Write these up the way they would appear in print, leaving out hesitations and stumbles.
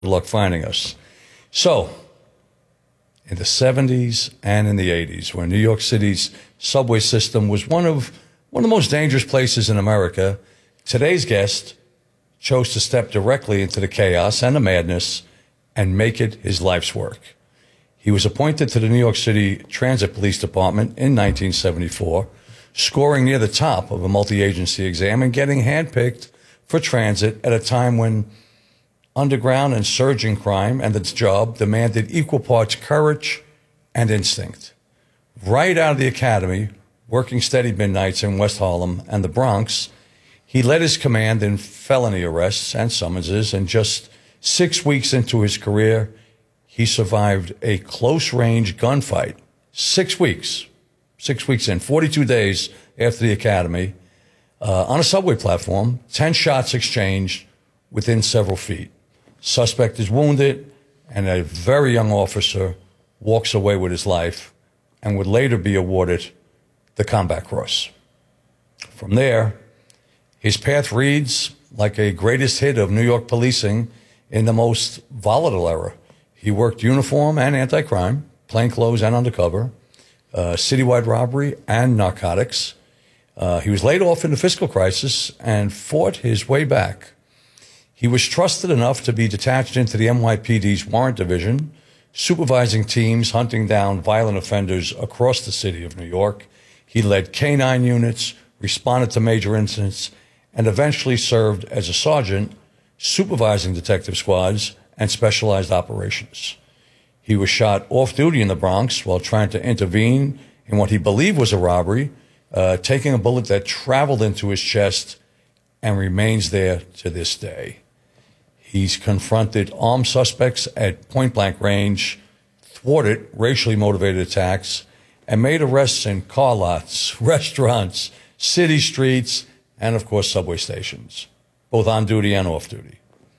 Good luck finding us. So, in the 70s and in the 80s, when New York City's subway system was one of the most dangerous places in America, today's guest chose to step directly into the chaos and the madness and make it his life's work. He was appointed to the New York City Transit Police Department in 1974, scoring near the top of a multi-agency exam and getting handpicked for transit at a time when underground and surging crime and its job demanded equal parts courage and instinct. Right out of the academy, working steady midnights in West Harlem and the Bronx, he led his command in felony arrests and summonses, and just 6 weeks into his career, he survived a close-range gunfight. 6 weeks. 6 weeks in, 42 days after the academy, on a subway platform, 10 shots exchanged within several feet. Suspect is wounded, and a very young officer walks away with his life and would later be awarded the Combat Cross. From there, his path reads like a greatest hit of New York policing in the most volatile era. He worked uniform and anti-crime, plainclothes and undercover, citywide robbery and narcotics. He was laid off in the fiscal crisis and fought his way back. He was trusted enough to be detached into the NYPD's Warrant Division, supervising teams hunting down violent offenders across the city of New York. He led K-9 units, responded to major incidents, and eventually served as a sergeant, supervising detective squads and specialized operations. He was shot off-duty in the Bronx while trying to intervene in what he believed was a robbery, taking a bullet that traveled into his chest and remains there to this day. He's confronted armed suspects at point-blank range, thwarted racially motivated attacks, and made arrests in car lots, restaurants, city streets, and, of course, subway stations, both on duty and off duty.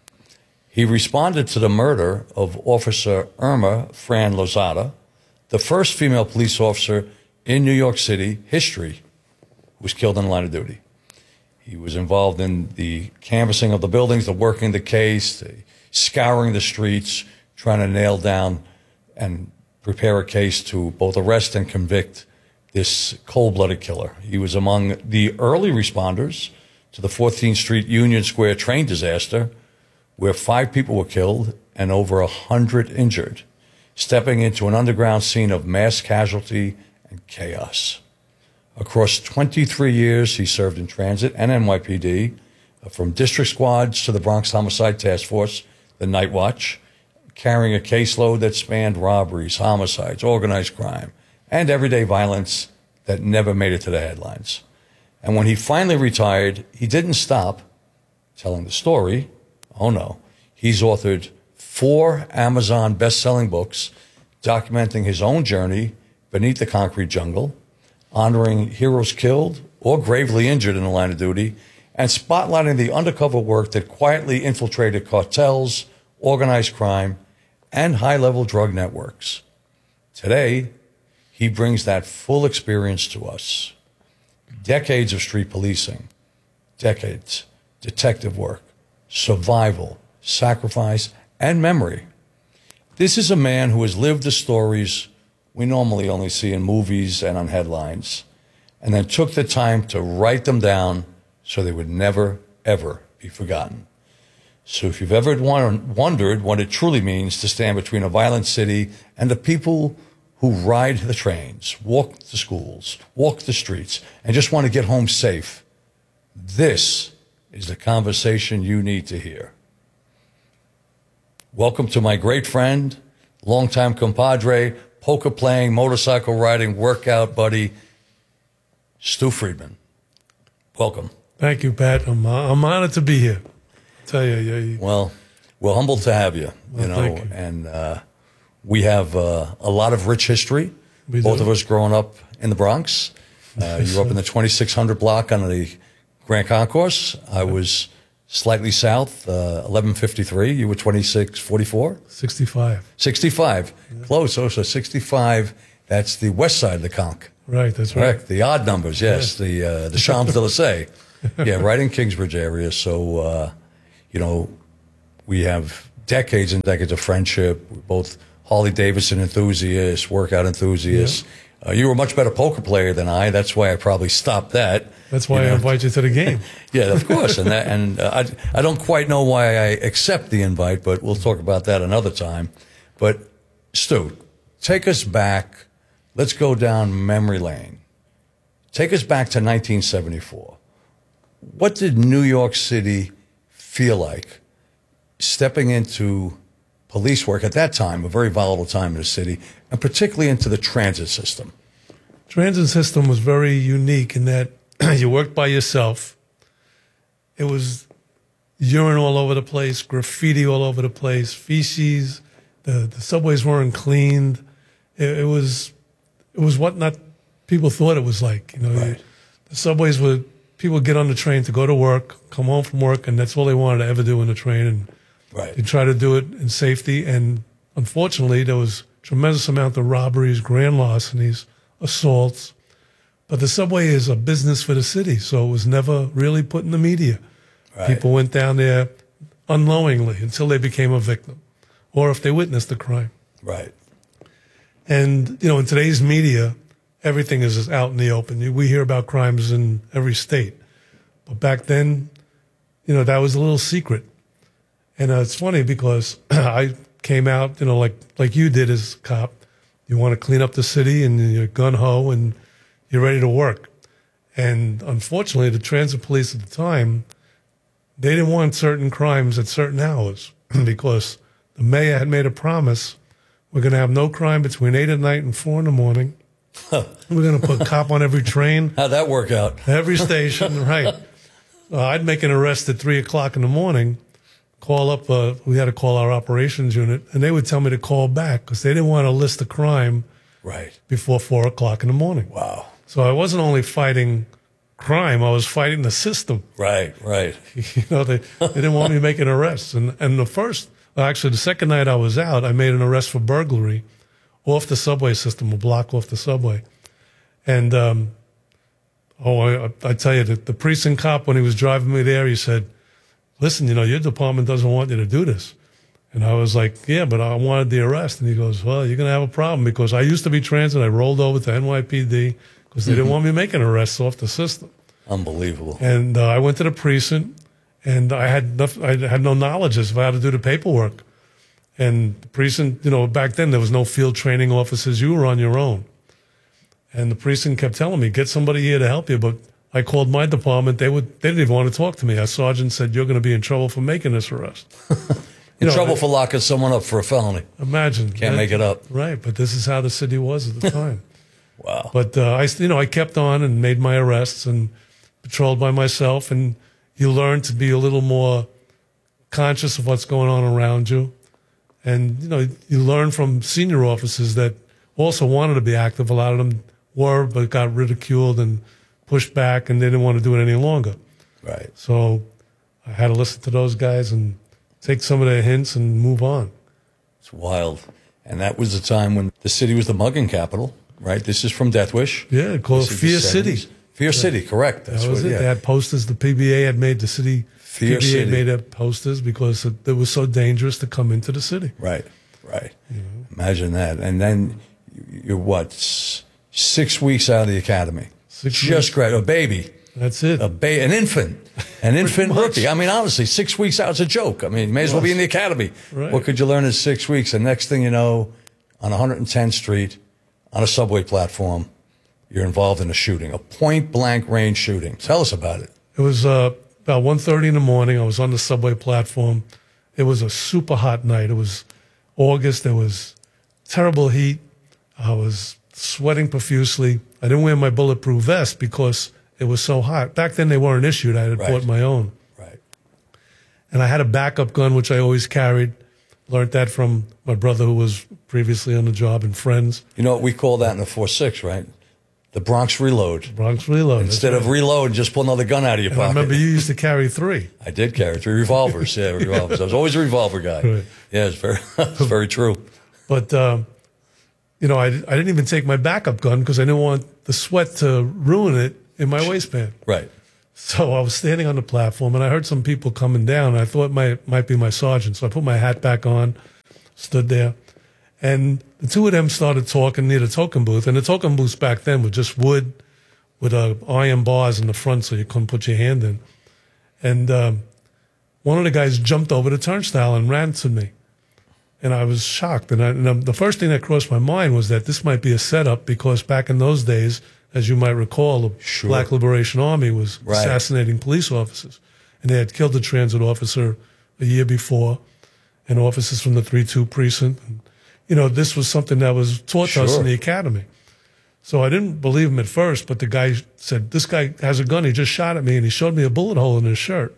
He responded to the murder of Officer Irma Fran Lozada, the first female police officer in New York City history who was killed in the line of duty. He was involved in the canvassing of the buildings, the working the case, the scouring the streets, trying to nail down and prepare a case to both arrest and convict this cold-blooded killer. He was among the early responders to the 14th Street Union Square train disaster, where 5 people were killed and over 100 injured, stepping into an underground scene of mass casualty and chaos. Across 23 years, he served in transit and NYPD, from district squads to the Bronx Homicide Task Force, the Night Watch, carrying a caseload that spanned robberies, homicides, organized crime, and everyday violence that never made it to the headlines. And when he finally retired, he didn't stop telling the story. Oh, no. He's authored 4 Amazon best-selling books documenting his own journey beneath the concrete jungle, honoring heroes killed or gravely injured in the line of duty, and spotlighting the undercover work that quietly infiltrated cartels, organized crime, and high-level drug networks. Today, he brings that full experience to us. Decades of street policing, decades, detective work, survival, sacrifice, and memory. This is a man who has lived the stories we normally only see in movies and on headlines, and then took the time to write them down so they would never, ever be forgotten. So if you've ever wondered what it truly means to stand between a violent city and the people who ride the trains, walk the schools, walk the streets, and just want to get home safe, this is the conversation you need to hear. Welcome to my great friend, longtime compadre, poker playing, motorcycle riding, workout buddy, Stu Friedman. Welcome. Thank you, Pat. I'm honored to be here. Tell you. Well, we're humbled to have you. Thank you. And we have a lot of rich history. Both of us growing up in the Bronx. You grew up in the 2600 block on the Grand Concourse. I was slightly south, 1153. You were 2644? 65. 65. Yeah. Close. So 65, that's the west side of the Conch. Right, that's Correct. right. The odd numbers, yes. The Champs-Élysées. Yeah, right in Kingsbridge area. So, we have decades and decades of friendship. We're both Harley Davidson enthusiasts, workout enthusiasts. You were a much better poker player than I. That's why I probably stopped that. That's why I invite you to the game. Yeah, of course. I don't quite know why I accept the invite, but we'll talk about that another time. But Stu, take us back. Let's go down memory lane. Take us back to 1974. What did New York City feel like stepping into police work at that time, a very volatile time in the city, and particularly into the transit system? Transit system was very unique in that you worked by yourself. It was urine all over the place, graffiti all over the place, feces. The subways weren't cleaned. It was what not people thought it was like. Right. The subways would people would get on the train to go to work, come home from work, and that's all they wanted to ever do in the train. And right. they try to do it in safety. And unfortunately, there was a tremendous amount of robberies, grand larcenies, assaults. But the subway is a business for the city, so it was never really put in the media. Right. People went down there unknowingly until they became a victim, or if they witnessed the crime. Right. And, in today's media, everything is out in the open. We hear about crimes in every state. But back then, that was a little secret. And it's funny because I came out, like you did as a cop. You want to clean up the city and you're gung-ho and you're ready to work. And unfortunately, the transit police at the time, they didn't want certain crimes at certain hours because the mayor had made a promise. We're going to have no crime between 8 at night and 4 in the morning. We're going to put a cop on every train. How'd that work out? Every station, right. I'd make an arrest at 3 o'clock in the morning, call up, we had to call our operations unit, and they would tell me to call back because they didn't want to list the crime Right. before 4 o'clock in the morning. Wow. So I wasn't only fighting crime, I was fighting the system. Right, right. They didn't want me making arrests. And the second night I was out, I made an arrest for burglary off the subway system, a block off the subway. And, I tell you, the precinct cop, when he was driving me there, he said, listen, your department doesn't want you to do this. And I was like, yeah, but I wanted the arrest. And he goes, well, you're going to have a problem because I used to be transit. I rolled over to NYPD because they didn't want me making arrests off the system. Unbelievable. And I went to the precinct, and I had no knowledge of how to do the paperwork. And the precinct, back then there was no field training officers. You were on your own. And the precinct kept telling me, get somebody here to help you. But I called my department. They didn't even want to talk to me. Our sergeant said, you're going to be in trouble for making this arrest. In trouble for locking someone up for a felony. Imagine. Can't make it up. Right, but this is how the city was at the time. Wow. But I kept on and made my arrests and patrolled by myself. And you learn to be a little more conscious of what's going on around you. And, you learn from senior officers that also wanted to be active. A lot of them were, but got ridiculed and pushed back, and they didn't want to do it any longer. Right. So I had to listen to those guys and take some of their hints and move on. It's wild. And that was the time when the city was the mugging capital, right? This is from Death Wish. Yeah, called Fear City. Fear City, correct. That was it. They had posters. The PBA had made the city. Fear PBA City. made up posters because it was so dangerous to come into the city. Right, right. Imagine that. And then you're what, 6 weeks out of the academy. Just great. A baby. That's it. An infant. An infant much. rookie. I mean, honestly, 6 weeks out is a joke. I mean, you may as well be in the academy. Right. What could you learn in 6 weeks? And next thing you know, on 110th Street, on a subway platform, you're involved in a shooting, a point-blank range shooting. Tell us about it. It was about 1:30 in the morning. I was on the subway platform. It was a super hot night. It was August. There was terrible heat. I was sweating profusely. I didn't wear my bulletproof vest because it was so hot. Back then, they weren't issued. I had bought my own. Right. And I had a backup gun, which I always carried. Learned that from my brother, who was previously on the job, and friends. You know what we call that in the 4.6, right? The Bronx Reload. Bronx Reload. Instead of reload, just pull another gun out of your pocket. I remember you used to carry 3. I did carry 3 revolvers. Yeah, revolvers. I was always a revolver guy. Right. Yeah, it's very true. But, I didn't even take my backup gun because I didn't want the sweat to ruin it in my waistband. Right. So I was standing on the platform, and I heard some people coming down. And I thought it might be my sergeant. So I put my hat back on, stood there, and the two of them started talking near the token booth. And the token booths back then were just wood with iron bars in the front so you couldn't put your hand in. And one of the guys jumped over the turnstile and ran to me. And I was shocked. And the first thing that crossed my mind was that this might be a setup, because back in those days, as you might recall, the Black Liberation Army was assassinating police officers. And they had killed a transit officer a year before, and officers from the 3-2 precinct. And, you know, this was something that was taught to us in the academy. So I didn't believe him at first, but the guy said, this guy has a gun. He just shot at me, and he showed me a bullet hole in his shirt.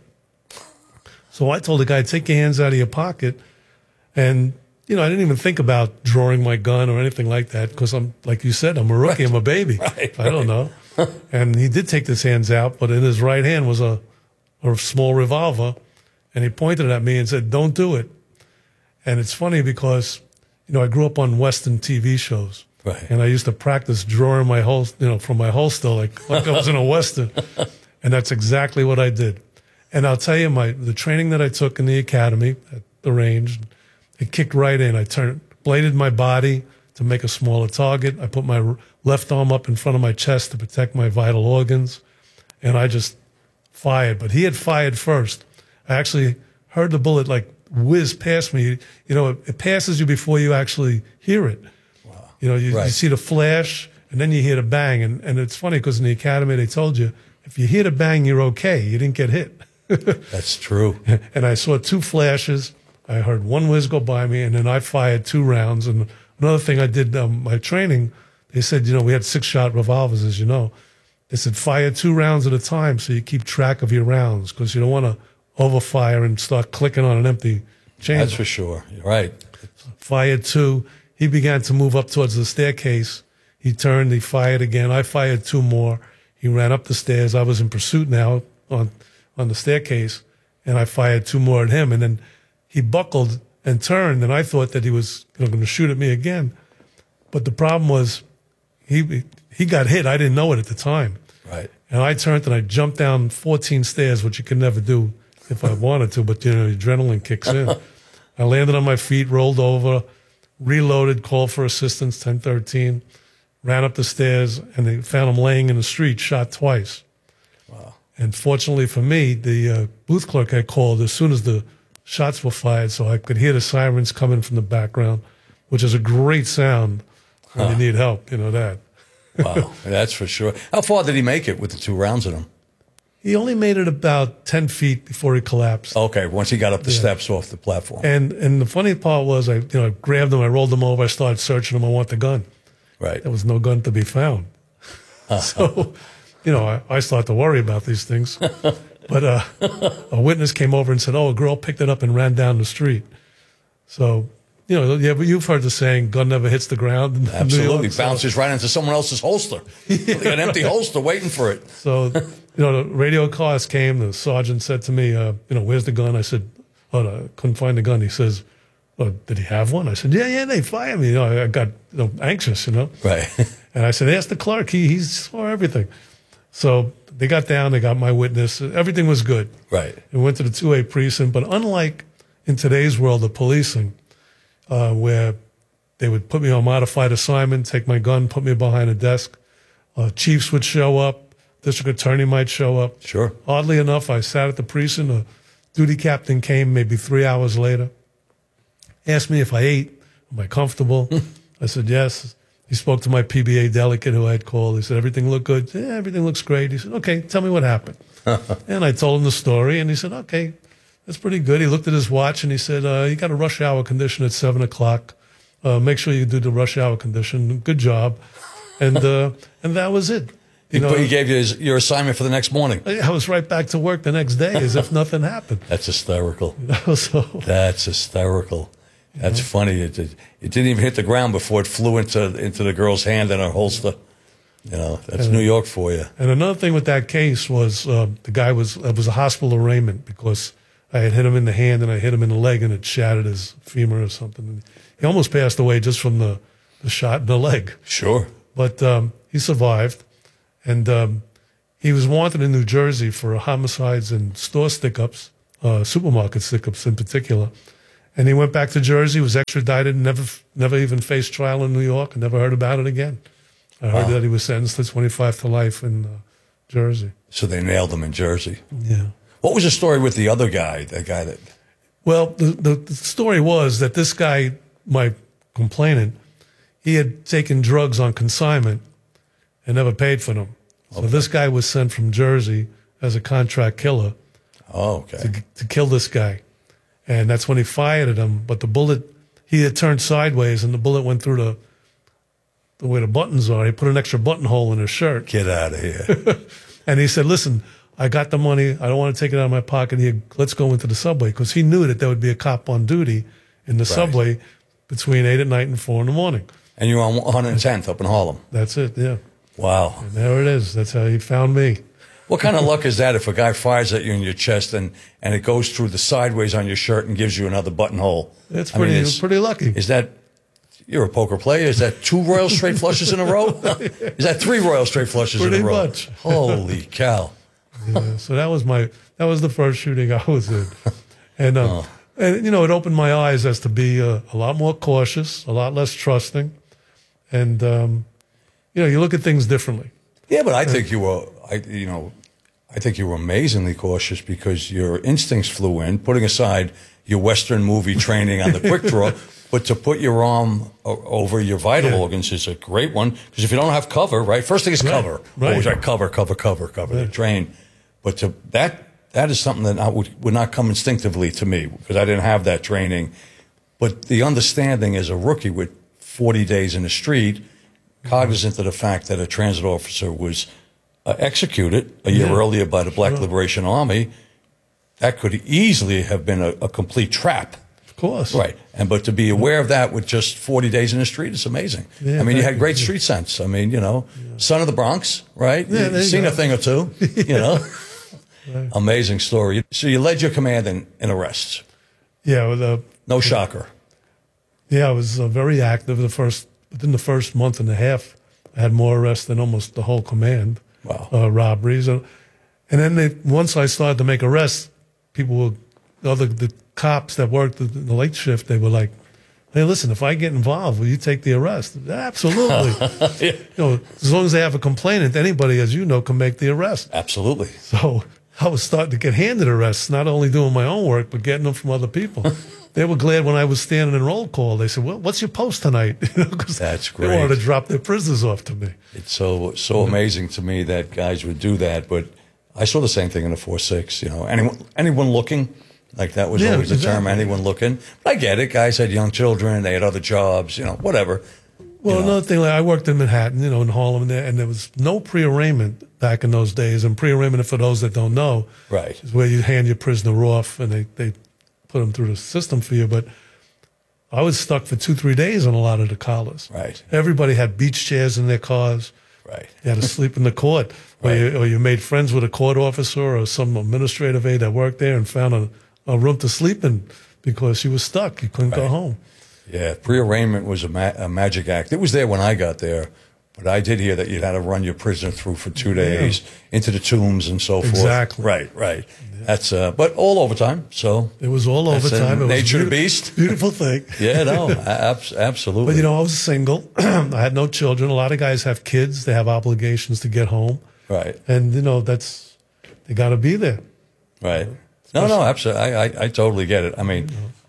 So I told the guy, take your hands out of your pocket. And, you know, I didn't even think about drawing my gun or anything like that, because I'm, like you said, I'm a rookie. I'm a baby. I don't know. And he did take his hands out, but in his right hand was a small revolver. And he pointed at me and said, don't do it. And it's funny because, you know, I grew up on Western TV shows. Right. And I used to practice drawing my from my holster like I was in a Western. And that's exactly what I did. And I'll tell you, the training that I took in the academy at the range, it kicked right in. I bladed my body to make a smaller target. I put my left arm up in front of my chest to protect my vital organs. And I just fired. But he had fired first. I actually heard the bullet like whiz past me. You know, it passes you before you actually hear it. Wow. You know, you see the flash, and then you hear the bang. And it's funny because in the academy they told you, if you hear the bang, you're okay. You didn't get hit. That's true. And I saw 2 flashes. I heard one whiz go by me, and then I fired 2 rounds. And another thing I did, my training, they said, you know, we had 6-shot revolvers, as you know. They said, fire 2 rounds at a time so you keep track of your rounds, because you don't want to overfire and start clicking on an empty chamber. That's for sure. You're right. Fired 2. He began to move up towards the staircase. He turned, he fired again. I fired 2 more. He ran up the stairs. I was in pursuit now on the staircase, and I fired 2 more at him. And then he buckled and turned, and I thought that he was going to shoot at me again. But the problem was he got hit. I didn't know it at the time. Right. And I turned and I jumped down 14 stairs, which you could never do if I wanted to, but, you know, adrenaline kicks in. I landed on my feet, rolled over, reloaded, called for assistance, 1013, ran up the stairs, and they found him laying in the street, shot twice. Wow. And fortunately for me, the booth clerk had called as soon as the shots were fired, so I could hear the sirens coming from the background, which is a great sound when you need help, you know that. Wow, that's for sure. How far did he make it with the 2 rounds in him? He only made it about 10 feet before he collapsed. Okay, once he got up the steps off the platform. And the funny part was, I grabbed him, I rolled him over, I started searching him, I want the gun. Right. There was no gun to be found. So, you know, I start to worry about these things. But a witness came over and said, oh, a girl picked it up and ran down the street. So, you know, yeah, but you've heard the saying, gun never hits the ground. Absolutely. Bounces right into someone else's holster. Like an empty holster waiting for it. So, you know, the radio cars came. The sergeant said to me, you know, where's the gun? I said, oh, no, I couldn't find the gun. He says, oh, did he have one? I said, yeah, they fired me. You know, I got anxious, you know. Right. And I said, ask the clerk. He saw everything. So they got down. They got my witness. Everything was good. Right. And went to the 2A precinct. But unlike in today's world of policing, where they would put me on modified assignment, take my gun, put me behind a desk, chiefs would show up, district attorney might show up. Sure. Oddly enough, I sat at the precinct. A duty captain came maybe 3 hours later, asked me if I ate. Am I comfortable? I said, yes. He spoke to my PBA delegate who I had called. He said, everything looked good? Yeah, everything looks great. He said, okay, tell me what happened. And I told him the story, and he said, okay, that's pretty good. He looked at his watch, and he said, you got a rush hour condition at 7 o'clock. Make sure you do the rush hour condition. Good job. And that was it. He gave you your assignment for the next morning. I was right back to work the next day as if nothing happened. That's hysterical. So, that's hysterical. That's funny. It didn't even hit the ground before it flew into the girl's hand in her holster. You know, that's New York for you. And another thing with that case was the guy it was a hospital arraignment because I had hit him in the hand and I hit him in the leg and it shattered his femur or something. He almost passed away just from the shot in the leg. Sure. But he survived. And He was wanted in New Jersey for homicides and store stick-ups, supermarket stick-ups in particular. And he went back to Jersey, was extradited, never even faced trial in New York, and never heard about it again. I heard that he was sentenced to 25 to life in Jersey. So they nailed him in Jersey. Yeah. What was the story with the other guy, the guy that... Well, the story was that this guy, my complainant, he had taken drugs on consignment and never paid for them. So this guy was sent from Jersey as a contract killer to kill this guy. And that's when he fired at him. But the bullet, he had turned sideways, and the bullet went through the way the buttons are. He put an extra buttonhole in his shirt. Get out of here. And he said, listen, I got the money. I don't want to take it out of my pocket. Let's go into the subway. Because he knew that there would be a cop on duty in the subway between 8 at night and 4 in the morning. And you were on 110th up in Harlem. That's it, yeah. Wow. And there it is. That's how he found me. What kind of luck is that if a guy fires at you in your chest and it goes through the sideways on your shirt and gives you another buttonhole? It's pretty lucky. Is that, you're a poker player, is that 2 Royal Straight Flushes in a row? Is that 3 Royal Straight Flushes in a row? Pretty much. Holy cow. Yeah, so that was the first shooting I was in. And, and you know, it opened my eyes as to be a lot more cautious, a lot less trusting. And, you know, you look at things differently. Yeah, but I think you were, I think you were amazingly cautious because your instincts flew in, putting aside your Western movie training on the quick draw, but to put your arm over your vital organs is a great one. Because if you don't have cover, right? First thing is cover. Right. Always like cover, the train. But that is something that would not come instinctively to me because I didn't have that training. But the understanding as a rookie with 40 days in the street, cognizant of the fact that a transit officer was executed a year earlier by the Black Liberation Army, that could easily have been a complete trap. Of course. Right. But to be aware of that with just 40 days in the street is amazing. Yeah, I mean, you had great street sense. I mean, you know, son of the Bronx, right? Yeah, You've seen a thing or two, you know. Right. Amazing story. So you led your command in arrests. Yeah. No shocker. Yeah, I was very active. Within the first month and a half, I had more arrests than almost the whole command. Wow. Robberies. And then once I started to make arrests, the cops that worked the late shift, they were like, hey, listen, if I get involved, will you take the arrest? Absolutely. Yeah. You know, as long as they have a complainant, anybody, as you know, can make the arrest. Absolutely. So I was starting to get handed arrests, not only doing my own work, but getting them from other people. They were glad when I was standing in roll call. They said, well, what's your post tonight? That's great. They wanted to drop their prisoners off to me. It's so amazing to me that guys would do that. But I saw the same thing in the 4-6. You know, anyone looking, like that was always the term, anyone looking. But I get it. Guys had young children. They had other jobs, you know, whatever. Well, another thing, like I worked in Manhattan, you know, in Harlem, and there was no pre-arraignment back in those days. And pre-arraignment, for those that don't know, right, is where you hand your prisoner off and they put them through the system for you. But I was stuck for 2-3 days on a lot of the collars. Right. Everybody had beach chairs in their cars. Right. You had to sleep in the court. Right. Or you made friends with a court officer or some administrative aide that worked there and found a room to sleep in because you were stuck. You couldn't go home. Yeah, pre-arraignment was a magic act. It was there when I got there, but I did hear that you had to run your prisoner through for 2 days into the tombs and so forth. Exactly. Right. Yeah. That's but all overtime. So it was all overtime. It nature was of the beast. Beautiful thing. Yeah, no, absolutely. But you know, I was single. I had no children. A lot of guys have kids. They have obligations to get home. Right. And you know, they got to be there. Right. No, absolutely. I totally get it. I mean,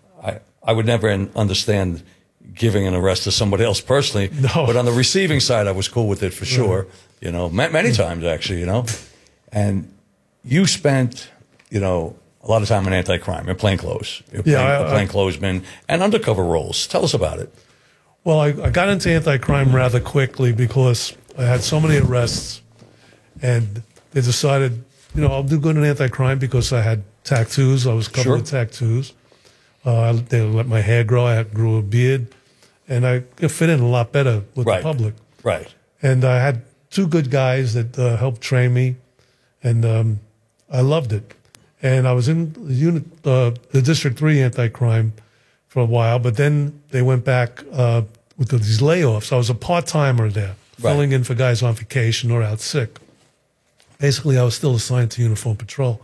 I would never understand giving an arrest to somebody else personally. No. But on the receiving side, I was cool with it for sure. Right. You know, many times actually, you know. And you spent, you know, a lot of time in anti-crime, in plainclothes. You're a plainclothesman and undercover roles. Tell us about it. Well, I got into anti-crime rather quickly because I had so many arrests. And they decided, you know, I'll do good in anti-crime because I had tattoos. I was covered with tattoos. They let my hair grow. I grew a beard. And I fit in a lot better with the public. Right. And I had 2 good guys that helped train me. And I loved it. And I was in the District 3 anti-crime for a while. But then they went back with these layoffs. I was a part-timer there, filling in for guys on vacation or out sick. Basically, I was still assigned to uniform patrol.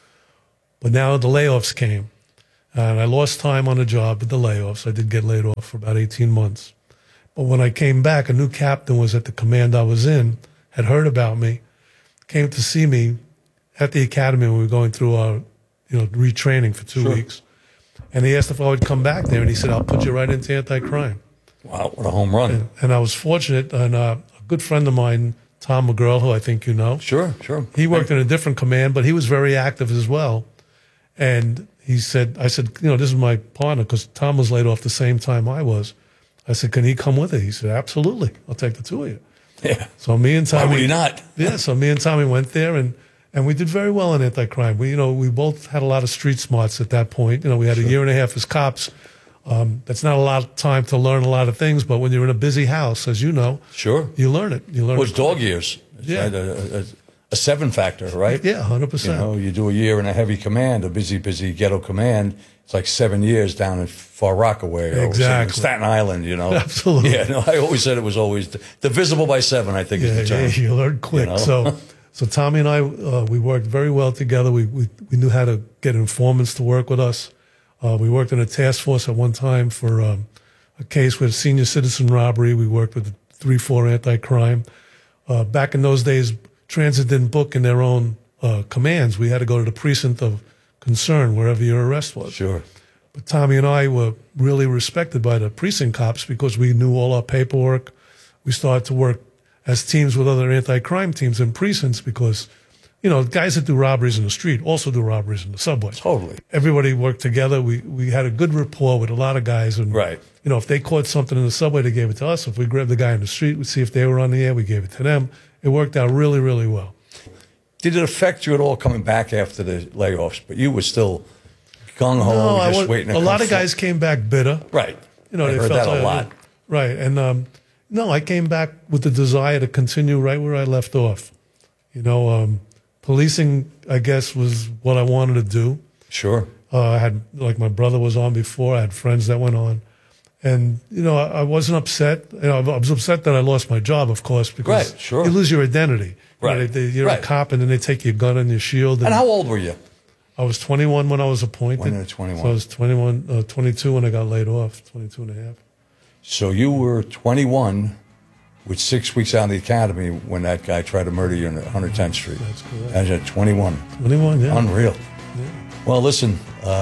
But now the layoffs came, and I lost time on the job with the layoffs. I did get laid off for about 18 months. But when I came back, a new captain was at the command I was in, had heard about me, came to see me at the academy when we were going through our, retraining for 2 weeks. And he asked if I would come back there, and he said, I'll put you right into anti-crime. Wow, what a home run. And I was fortunate, and a good friend of mine, Tom McGurl, who I think you know. Sure. He worked in a different command, but he was very active as well. And I said, this is my partner, because Tom was laid off the same time I was. I said, can he come with it? He said, absolutely. I'll take the two of you. Yeah. So me and Tommy. Why would he not? Yeah. So me and Tommy went there, and we did very well in anti-crime. We both had a lot of street smarts at that point. We had a year and a half as cops. That's not a lot of time to learn a lot of things, but when you're in a busy house, as you know, you learn it. You learn. It was dog years. Yeah. A 7 factor, right? Yeah, 100%. You do a year in a heavy command, a busy ghetto command. It's like 7 years down in Far Rockaway or Staten Island, Absolutely. Yeah, no, I always said it was always divisible by 7, I think is the term. Yeah, you learn quick. So Tommy and I, we worked very well together. We knew how to get informants to work with us. We worked in a task force at one time for a case with senior citizen robbery. We worked with 3-4 anti-crime. Back in those days, transit didn't book in their own commands. We had to go to the precinct of concern, wherever your arrest was. Sure. But Tommy and I were really respected by the precinct cops because we knew all our paperwork. We started to work as teams with other anti-crime teams in precincts because, guys that do robberies in the street also do robberies in the subway. Totally. Everybody worked together. We had a good rapport with a lot of guys. And, right. If they caught something in the subway, they gave it to us. If we grabbed the guy in the street, we'd see if they were on the air, we gave it to them. It worked out really, really well. Did it affect you at all coming back after the layoffs? But you were still gung-ho, just waiting to come. A lot of guys came back bitter. Right. They heard felt that a lot. Right. And no, I came back with the desire to continue right where I left off. Policing, I guess, was what I wanted to do. Sure. I had, like my brother was on before, I had friends that went on. And, I wasn't upset. I was upset that I lost my job, of course, because you lose your identity. Right. You're a cop, and then they take your gun and your shield. And how old were you? I was 21 when I was appointed. When you were 21. So I was 22 when I got laid off, 22 and a half. So you were 21 with 6 weeks out of the academy when that guy tried to murder you on 110th Street. That's correct. And you're 21. 21, yeah. Unreal. Yeah. Well, listen,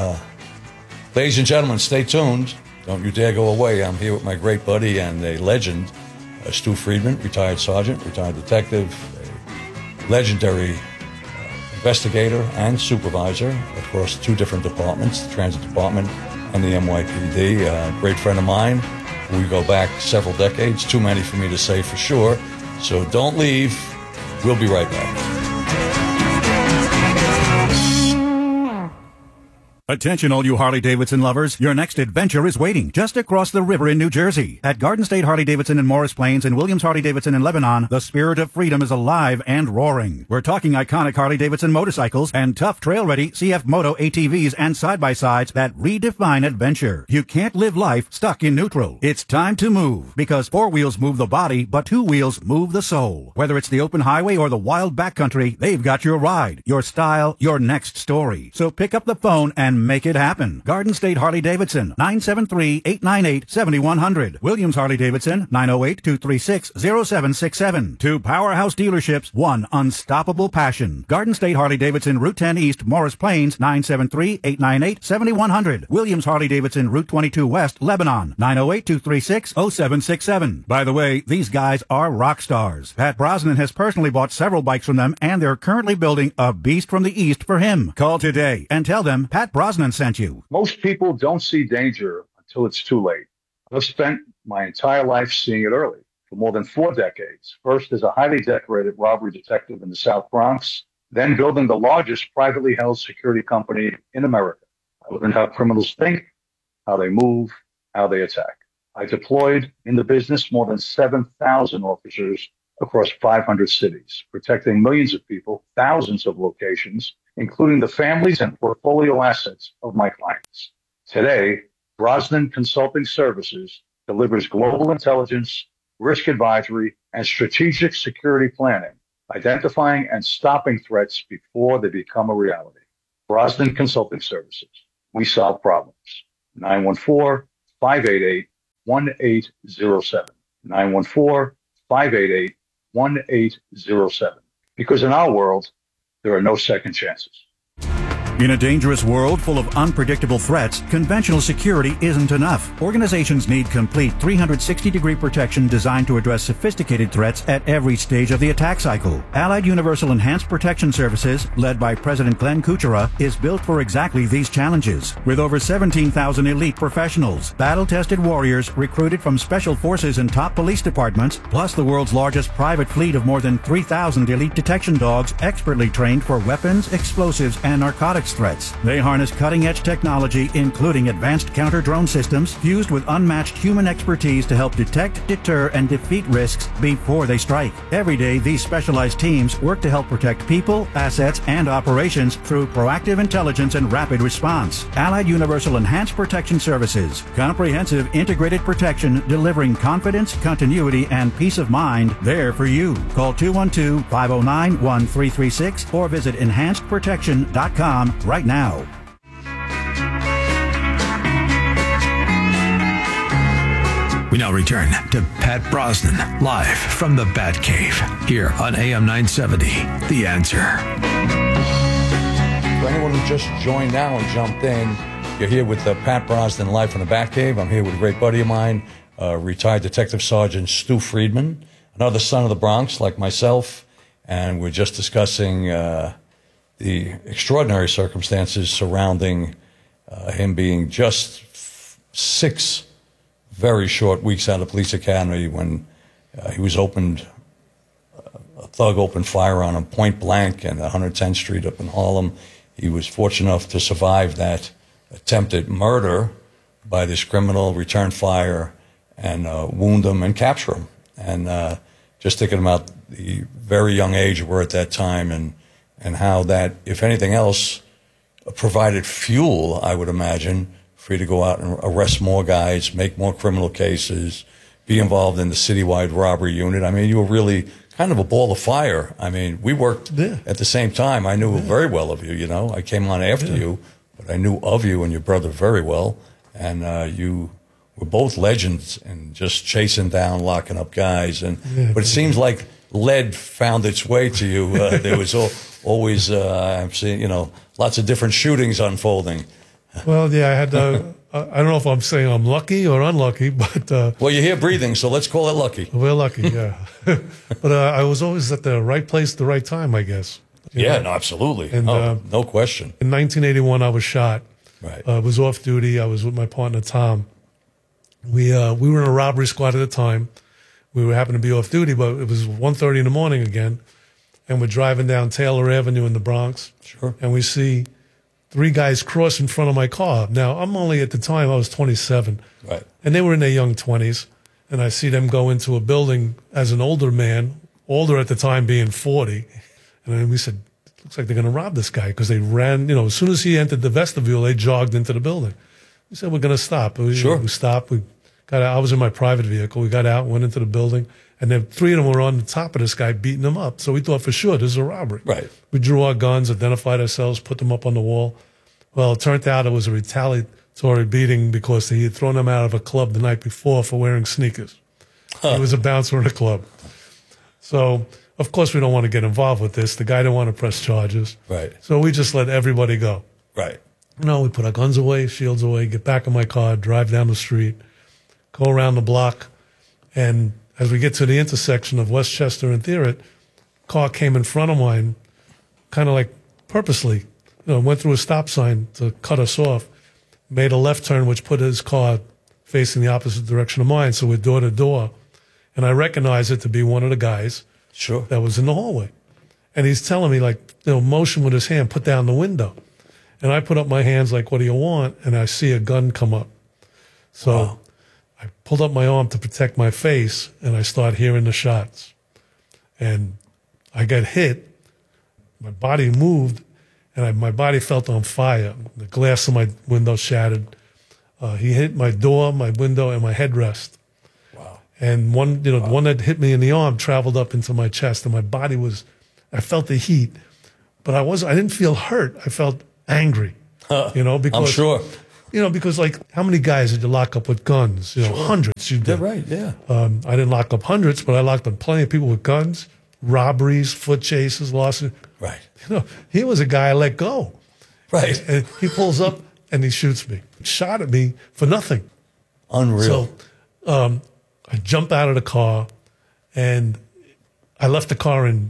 ladies and gentlemen, stay tuned. Don't you dare go away. I'm here with my great buddy and a legend, Stu Friedman, retired sergeant, retired detective, a legendary investigator and supervisor across 2 different departments, the transit department and the NYPD. A great friend of mine. We go back several decades, too many for me to say for sure. So don't leave. We'll be right back. Attention all you Harley-Davidson lovers, your next adventure is waiting just across the river in New Jersey. At Garden State Harley-Davidson in Morris Plains and Williams Harley-Davidson in Lebanon, the spirit of freedom is alive and roaring. We're talking iconic Harley-Davidson motorcycles and tough trail-ready CF Moto ATVs and side-by-sides that redefine adventure. You can't live life stuck in neutral. It's time to move, because 4 wheels move the body, but 2 wheels move the soul. Whether it's the open highway or the wild backcountry, they've got your ride, your style, your next story. So pick up the phone and make it happen. Garden State Harley-Davidson, 973-898-7100. Williams Harley-Davidson, 908-236-0767. 2 powerhouse dealerships, 1 unstoppable passion. Garden State Harley-Davidson, Route 10 East, Morris Plains, 973-898-7100. Williams Harley-Davidson, Route 22 West, Lebanon, 908-236-0767. By the way, these guys are rock stars. Pat Brosnan has personally bought several bikes from them, and they're currently building a beast from the East for him. Call today and tell them Pat Brosnan sent you. Most people don't see danger until it's too late. I've spent my entire life seeing it early, for more than 4 decades. First as a highly decorated robbery detective in the South Bronx, then building the largest privately held security company in America. I learned how criminals think, how they move, how they attack. I deployed in the business more than 7,000 officers across 500 cities, protecting millions of people, thousands of locations, including the families and portfolio assets of my clients. Today, Brosnan Consulting Services delivers global intelligence, risk advisory, and strategic security planning, identifying and stopping threats before they become a reality. Brosnan Consulting Services. We solve problems. 914-588-1807. 914-588-1807. Because in our world, there are no second chances. In a dangerous world full of unpredictable threats, conventional security isn't enough. Organizations need complete 360-degree protection designed to address sophisticated threats at every stage of the attack cycle. Allied Universal Enhanced Protection Services, led by President Glenn Kuchera, is built for exactly these challenges. With over 17,000 elite professionals, battle-tested warriors recruited from special forces and top police departments, plus the world's largest private fleet of more than 3,000 elite detection dogs expertly trained for weapons, explosives, and narcotics threats. They harness cutting-edge technology, including advanced counter-drone systems, fused with unmatched human expertise to help detect, deter, and defeat risks before they strike. Every day, these specialized teams work to help protect people, assets, and operations through proactive intelligence and rapid response. Allied Universal Enhanced Protection Services. Comprehensive integrated protection delivering confidence, continuity, and peace of mind there for you. Call 212-509-1336 or visit enhancedprotection.com right now. We now return to Pat Brosnan, live from the Batcave, here on AM 970, The Answer. For anyone who just joined now and jumped in, you're here with Pat Brosnan, live from the Batcave. I'm here with a great buddy of mine, retired Detective Sergeant Stu Friedman, another son of the Bronx like myself, and we're just discussing the extraordinary circumstances surrounding him being just 6 very short weeks out of police academy when a thug opened fire on him point blank at 110th Street up in Harlem. He was fortunate enough to survive that attempted murder by this criminal, return fire, and wound him and capture him. And just thinking about the very young age we were at that time and how that, if anything else, provided fuel, I would imagine, for you to go out and arrest more guys, make more criminal cases, be involved in the citywide robbery unit. I mean, you were really kind of a ball of fire. I mean, we worked at the same time. I knew very well of you, you know. I came on after you, but I knew of you and your brother very well. And you were both legends and just chasing down, locking up guys. But it seems like lead found its way to you. There was always, I'm seeing, you know, lots of different shootings unfolding. Well, yeah, I had I don't know if I'm saying I'm lucky or unlucky, but... well, you're here breathing, so let's call it lucky. We're lucky, yeah. But I was always at the right place at the right time, I guess. Yeah, no, absolutely. And, no question. In 1981, I was shot. Right. I was off duty. I was with my partner, Tom. We were in a robbery squad at the time. We happened to be off duty, but it was 1:30 in the morning again. And we're driving down Taylor Avenue in the Bronx. Sure. And we see 3 guys cross in front of my car. Now, I'm only, at the time, I was 27. Right. And they were in their young 20s. And I see them go into a building as an older man, older at the time being 40. And then we said, looks like they're going to rob this guy, because they ran, you know, as soon as he entered the vestibule, they jogged into the building. We said, we're going to stop. Sure. We stopped. We got out. I was in my private vehicle. We got out, went into the building. And then 3 of them were on the top of this guy beating him up. So we thought for sure this is a robbery. Right. We drew our guns, identified ourselves, put them up on the wall. Well, it turned out it was a retaliatory beating because he had thrown them out of a club the night before for wearing sneakers. He was a bouncer in a club. So, of course, we don't want to get involved with this. The guy didn't want to press charges. Right. So we just let everybody go. Right. No, we put our guns away, shields away, get back in my car, drive down the street, go around the block, and as we get to the intersection of Westchester and Theoret, car came in front of mine, kind of like purposely, you know, went through a stop sign to cut us off, made a left turn, which put his car facing the opposite direction of mine. So we're door to door. And I recognized it to be one of the guys that was in the hallway. And he's telling me, like, you know, motion with his hand, put down the window. And I put up my hands like, what do you want? And I see a gun come up. So I pulled up my arm to protect my face, and I start hearing the shots. And I got hit. My body moved, and my body felt on fire. The glass of my window shattered. He hit my door, my window, and my headrest. Wow. And one that hit me in the arm traveled up into my chest, and my body was I felt the heat, but I didn't feel hurt. I felt angry, because I'm sure. Because like how many guys did you lock up with guns? Hundreds. You did. Yeah, right, yeah. I didn't lock up hundreds, but I locked up plenty of people with guns, robberies, foot chases, losses. Right. He was a guy I let go. Right. And he pulls up and he shoots me. Shot at me for nothing. Unreal. So I jump out of the car and I left the car in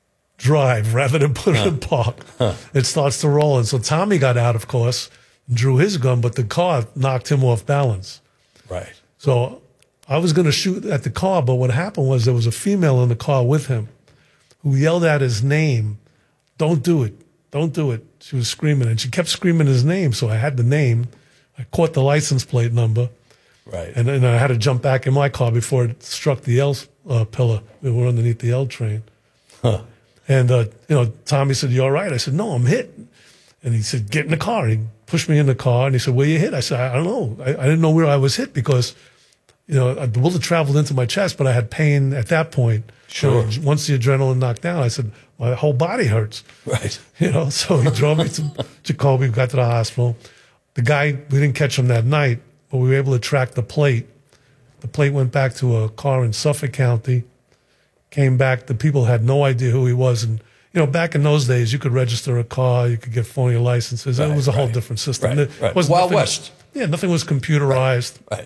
drive rather than put it in park. It starts to roll. And so Tommy got out, of course, and drew his gun, but the car knocked him off balance. Right. So I was going to shoot at the car, but what happened was there was a female in the car with him who yelled out his name. Don't do it. Don't do it. She was screaming, and she kept screaming his name. So I had the name. I caught the license plate number. Right. And then I had to jump back in my car before it struck the L pillar. We were underneath the L train. Huh. And, Tommy said, "You all right?" I said, "No, I'm hit." And he said, "Get in the car." He pushed me in the car, and he said, "Where you hit?" I said, "I don't know. I didn't know where I was hit because, the bullet traveled into my chest, but I had pain at that point." Sure. Once the adrenaline knocked down, I said, "My whole body hurts." Right. So he drove me to Jacoby. We got to the hospital. The guy, we didn't catch him that night, but we were able to track the plate. The plate went back to a car in Suffolk County, came back. The people had no idea who he was. And, back in those days, you could register a car, you could get phony licenses. It was a whole different system. Right. Wild West. Yeah, nothing was computerized. Right.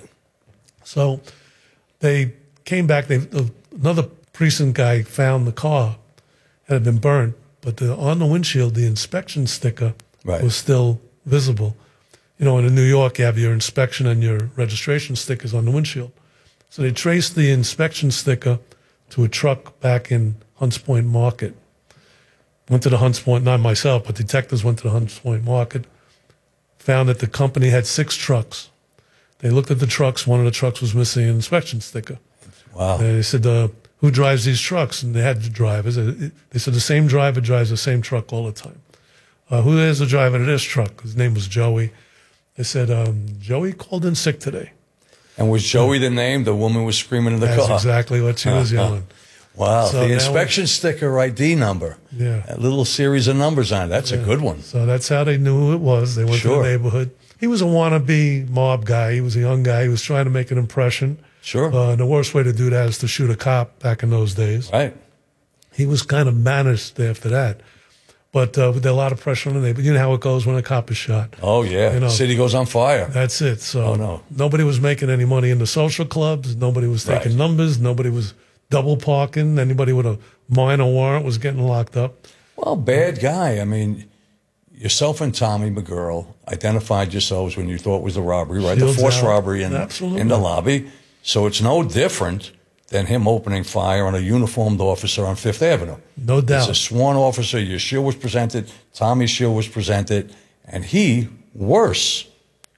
So they came back. Another precinct guy found the car. It had been burned, but on the windshield, the inspection sticker was still visible. In New York, you have your inspection and your registration stickers on the windshield. So they traced the inspection sticker to a truck back in Hunts Point Market. Went to the Hunts Point, not myself, but detectives went to the Hunts Point Market, found that the company had 6 trucks. They looked at the trucks. One of the trucks was missing an inspection sticker. Wow. And they said, "Who drives these trucks?" And they had the drivers. They said the same driver drives the same truck all the time. Who is the driver of this truck? His name was Joey. They said, "Joey called in sick today." And was Joey the name? The woman was screaming in the That's car. exactly what she was yelling. Wow. So the inspection sticker ID number. Yeah. A little series of numbers on it. That's a good one. So that's how they knew who it was. They went to the neighborhood. He was a wannabe mob guy. He was a young guy. He was trying to make an impression. Sure. The worst way to do that is to shoot a cop back in those days. Right. He was kind of banished after that. But with a lot of pressure on the neighborhood. You know how it goes when a cop is shot. Oh, yeah. The city goes on fire. That's it. So nobody was making any money in the social clubs. Nobody was taking numbers. Nobody was double parking. Anybody with a minor warrant was getting locked up. Well, bad guy. I mean, yourself and Tommy McGurl identified yourselves when you thought it was the robbery, right? Shields the forced out. robbery in the lobby. So it's no different than him opening fire on a uniformed officer on Fifth Avenue. No doubt. It's a sworn officer. Your shield was presented. Tommy's shield was presented. And he, worse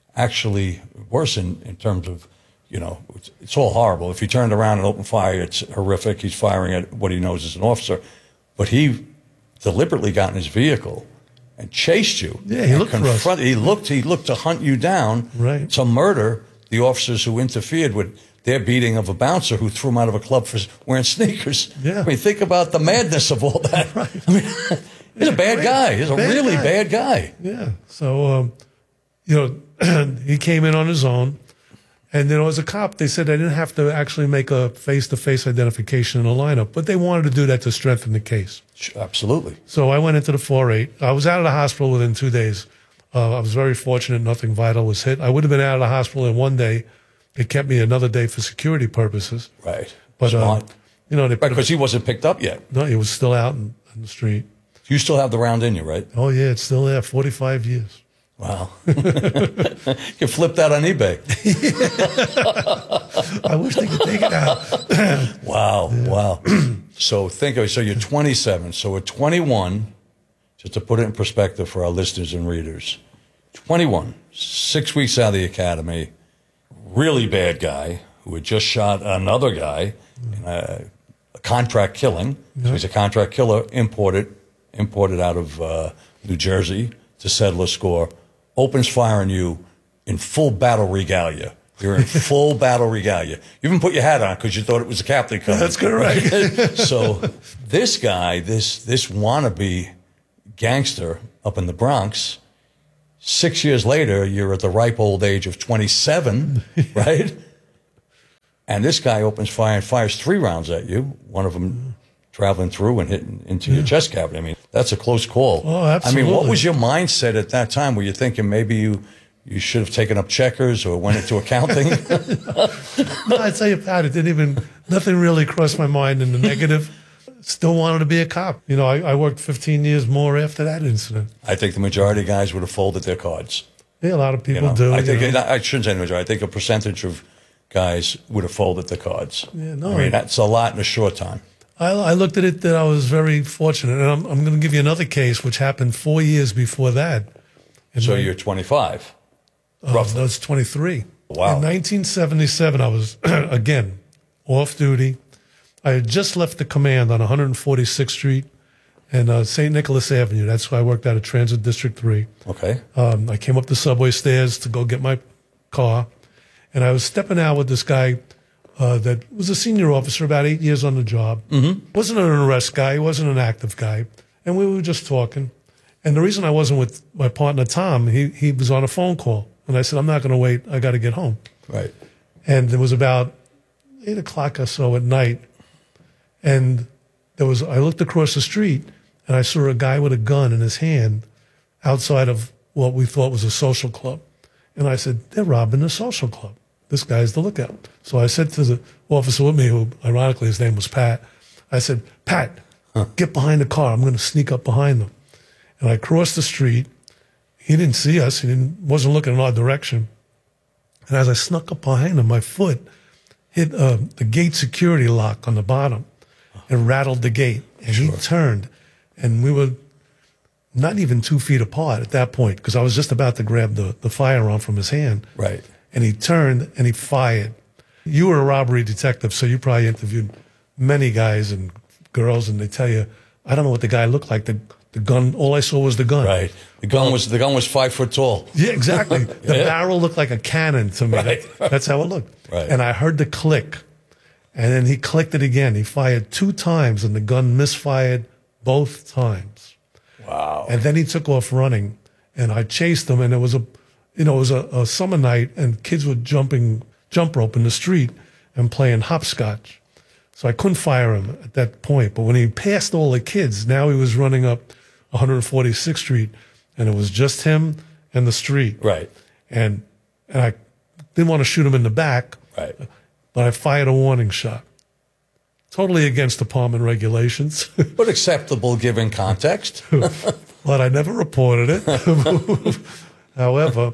in terms of, it's all horrible. If he turned around and opened fire, it's horrific. He's firing at what he knows is an officer. But he deliberately got in his vehicle and chased you. Yeah, he looked for us. He looked to hunt you down, to murder the officers who interfered with their beating of a bouncer who threw him out of a club for wearing sneakers. Yeah. I mean, think about the madness of all that. Right. I mean, he's a bad guy. He's a really bad guy. Yeah. So, he came in on his own. And, as a cop, they said they didn't have to actually make a face-to-face identification in a lineup, but they wanted to do that to strengthen the case. Absolutely. So I went into the 4-8. I was out of the hospital within 2 days. I was very fortunate nothing vital was hit. I would have been out of the hospital in 1 day. They kept me another day for security purposes. Right. But, Smart. because he wasn't picked up yet. No, he was still out in the street. You still have the round in you, right? Oh, yeah, it's still there, 45 years. Wow. You can flip that on eBay. I wish they could take it out. Wow. Yeah. Wow. So think of it. So you're 27. So at 21, just to put it in perspective for our listeners and readers, 21, 6 weeks out of the academy, really bad guy who had just shot another guy in a contract killing. So he's a contract killer, imported out of New Jersey to settle a score. Opens fire on you in full battle regalia. You're in full battle regalia. You even put your hat on because you thought it was the captain coming. That's correct. So this guy, this wannabe gangster up in the Bronx, 6 years later, you're at the ripe old age of 27, right? And this guy opens fire and fires 3 rounds at you, one of them traveling through and hitting into your chest cavity. I mean, that's a close call. Oh, absolutely. I mean, what was your mindset at that time? Were you thinking maybe you should have taken up checkers or went into accounting? No, I tell you, Pat, nothing really crossed my mind in the negative. Still wanted to be a cop. You know, I worked 15 years more after that incident. I think the majority of guys would have folded their cards. Yeah, a lot of people You know? do. I think you know. I shouldn't say the majority. I think a percentage of guys would have folded their cards. Yeah, no, I mean, that's a lot in a short time. I looked at it that I was very fortunate. And I'm going to give you another case which happened 4 years before that. So you're 25. Roughly. I was 23. Wow. In 1977, I was, again, off duty. I had just left the command on 146th Street and St. Nicholas Avenue. That's where I worked out of Transit District 3. Okay. I came up the subway stairs to go get my car. And I was stepping out with this guy that was a senior officer, about 8 years on the job. Mm-hmm. Wasn't an arrest guy. He wasn't an active guy. And we were just talking. And the reason I wasn't with my partner, Tom, he was on a phone call. And I said, I'm not going to wait. I got to get home. Right. And it was about 8 o'clock or so at night. And I looked across the street and I saw a guy with a gun in his hand outside of what we thought was a social club. And I said, they're robbing the social club. This guy's the lookout. So I said to the officer with me, who ironically his name was Pat, I said, Pat, get behind the car. I'm going to sneak up behind them. And I crossed the street. He didn't see us. He wasn't looking in our direction. And as I snuck up behind him, my foot hit the gate security lock on the bottom and rattled the gate. And he turned. And we were not even 2 feet apart at that point because I was just about to grab the firearm from his hand. Right. And he turned and he fired. You were a robbery detective, so you probably interviewed many guys and girls, and they tell you, I don't know what the guy looked like. The gun, all I saw was the gun. Right. The gun was 5 foot tall. Yeah, exactly. The barrel looked like a cannon to me. Right. That's how it looked. Right. And I heard the click. And then he clicked it again. He fired 2 times, and the gun misfired both times. Wow. And then he took off running, and I chased him. And it was a summer night, and kids were jump rope in the street and playing hopscotch. So I couldn't fire him at that point. But when he passed all the kids, now he was running up 146th Street, and it was just him and the street. Right. And I didn't want to shoot him in the back. Right. But I fired a warning shot. Totally against department regulations. But acceptable given context. But I never reported it. However,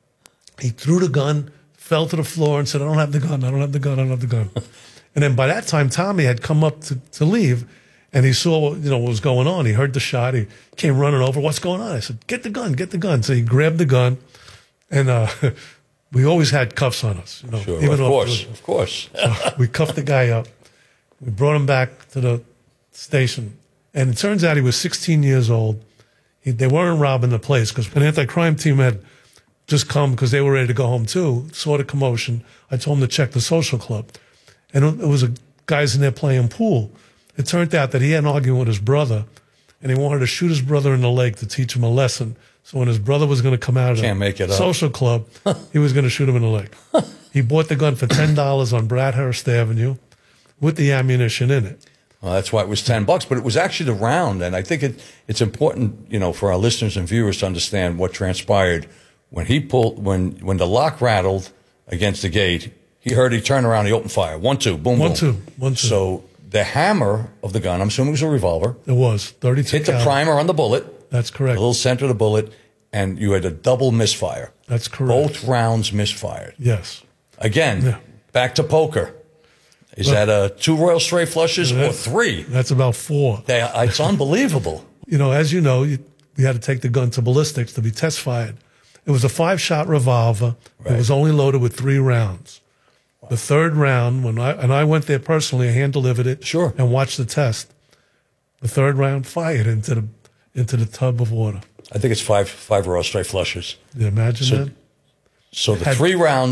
he threw the gun, fell to the floor, and said, I don't have the gun, I don't have the gun, I don't have the gun. And then by that time, Tommy had come up to leave, and he saw what was going on. He heard the shot. He came running over. What's going on? I said, get the gun, get the gun. So he grabbed the gun, and we always had cuffs on us. Sure, even of course. So we cuffed the guy up. We brought him back to the station, and it turns out he was 16 years old. They weren't robbing the place because an anti-crime team had just come because they were ready to go home too, saw the commotion. I told them to check the social club. And it was guys in there playing pool. It turned out that he had an argument with his brother, and he wanted to shoot his brother in the leg to teach him a lesson. So when his brother was going to come out of the social club, he was going to shoot him in the leg. He bought the gun for $10 on Bradhurst Avenue with the ammunition in it. Well, that's why it was $10, but it was actually the round, and I think it's important, for our listeners and viewers to understand what transpired when when the lock rattled against the gate. He turned around, he opened fire. 1, 2, boom, One, boom. two. So the hammer of the gun, I'm assuming it was a revolver. It was 32 hit the caliber. primer on the bullet. That's correct. The little center of the bullet, and you had a double misfire. That's correct. Both rounds misfired. Yes. Again, back to poker. Is that 2 Royal Straight Flushes or 3? That's about 4. It's unbelievable. As you know, we had to take the gun to ballistics to be test fired. It was a 5-shot revolver. Right. It was only loaded with 3 rounds. Wow. The 3rd round, I went there personally, I hand-delivered it. Sure. And watched the test. The 3rd round fired into the tub of water. I think it's 5 Royal Straight Flushes. You imagine that? So the 3 rounds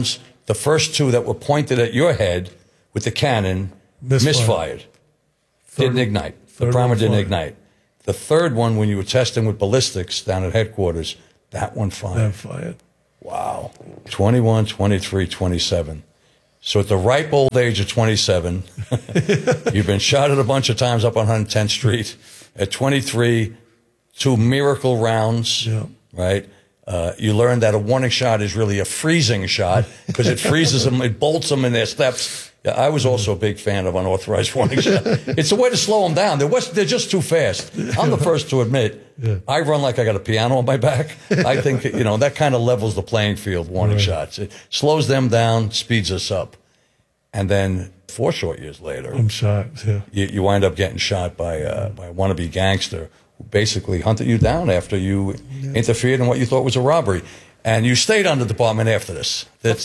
The first two that were pointed at your head with the cannon misfired. Didn't ignite. The primer didn't ignite. The third one, when you were testing with ballistics down at headquarters, that one fired. That fired. Wow. 21, 23, 27. So at the ripe old age of 27, you've been shot at a bunch of times up on 110th Street. At 23, 2 miracle rounds, right? You learn that a warning shot is really a freezing shot because it freezes them, it bolts them in their steps. Yeah, I was also a big fan of unauthorized warning shot. It's a way to slow them down. They're just too fast. I'm the first to admit, I run like I got a piano on my back. I think, that kind of levels the playing field, warning shots. It slows them down, speeds us up. And then 4 short years later, I'm shot, you wind up getting shot by a wannabe gangster who basically hunted you down after you interfered in what you thought was a robbery. And you stayed on the department after this. That's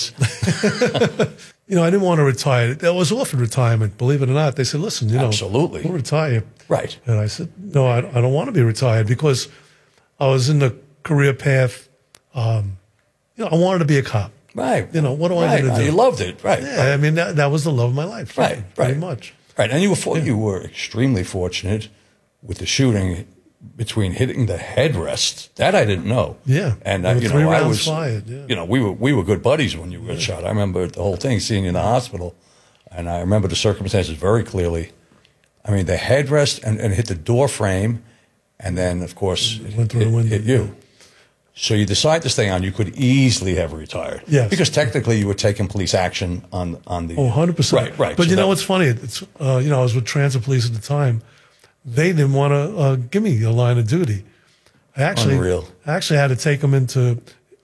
I didn't want to retire. I was offered retirement, believe it or not. They said, listen, absolutely, we'll retire. Right. And I said, no, I don't want to be retired because I was in the career path. I wanted to be a cop. Right. What do I need to do? You loved it. Right. Yeah, right. I mean, that was the love of my life. Right. Pretty much. Right. And you were extremely fortunate with the shooting between hitting the headrest. That I didn't know. Yeah. And, 3 rounds fired. Yeah. we were good buddies when you got shot. I remember the whole thing, seeing you in the hospital. And I remember the circumstances very clearly. I mean, the headrest and hit the door frame. And then, of course, it went through the window. Hit you. So you decide to stay on. You could easily have retired. Yes. Because technically you were taking police action on the... 100%. Right. But what's funny? It's, I was with transit police at the time. They didn't want to give me a line of duty. I actually had to take them into,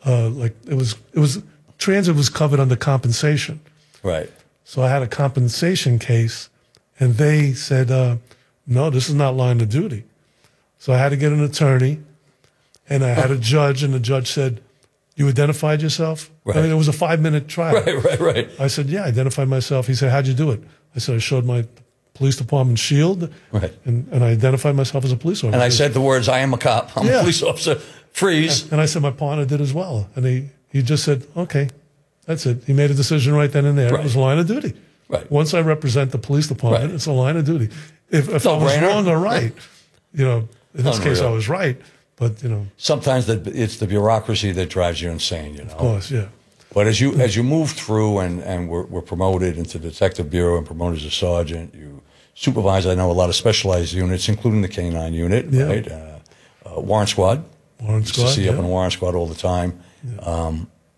transit was covered under compensation. Right. So I had a compensation case, and they said, no, this is not line of duty. So I had to get an attorney. And I had a judge, and the judge said, you identified yourself? Right. I mean, it was a 5-minute trial. Right. I said, yeah, I identified myself. He said, how'd you do it? I said, I showed my police department shield, and I identified myself as a police officer. And I said the words, I am a cop, I'm a police officer, freeze. And I said, my partner did as well. And he just said, okay, that's it. He made a decision right then and there. It was a line of duty. Right. Once I represent the police department, it's a line of duty. If I was wrong or right, in this case I was right. But sometimes it's the bureaucracy that drives you insane. Of course, yeah. But as you move through and were promoted into the detective bureau and promoted as a sergeant, you supervise. I know a lot of specialized units, including the K-9 unit, right? Warrant Squad. Used to see up in Warrant Squad all the time. Yeah.